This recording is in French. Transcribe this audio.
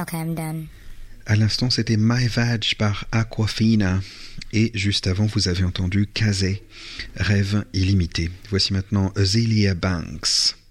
Okay, I'm done. À l'instant, c'était My Vag par Aquafina. Et juste avant, vous avez entendu Kazé, Rêve illimité. Voici maintenant Azealia Banks.